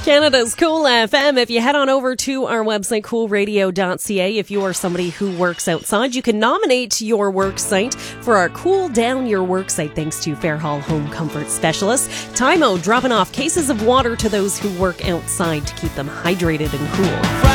Canada's Cool FM. If you head on over to our website, coolradio.ca, if you are somebody who works outside, you can nominate your work site for our Cool Down Your Work Site, thanks to Fairhall Home Comfort Specialist. Tymo dropping off cases of water to those who work outside to keep them hydrated and cool.